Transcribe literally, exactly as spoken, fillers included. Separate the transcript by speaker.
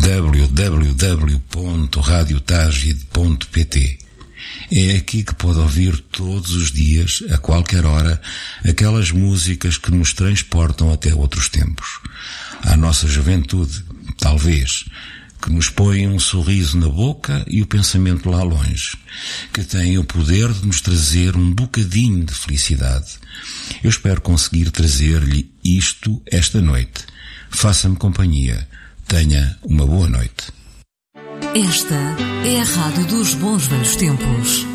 Speaker 1: w w w ponto radio tagide ponto p t. É aqui que pode ouvir todos os dias, a qualquer hora, aquelas músicas que nos transportam até outros tempos. À nossa juventude, talvez, que nos põem um sorriso na boca e o pensamento lá longe, que têm o poder de nos trazer um bocadinho de felicidade. Eu espero conseguir trazer-lhe isto esta noite. Faça-me companhia. Tenha uma boa noite.
Speaker 2: Esta é a Rádio dos Bons Velhos Tempos.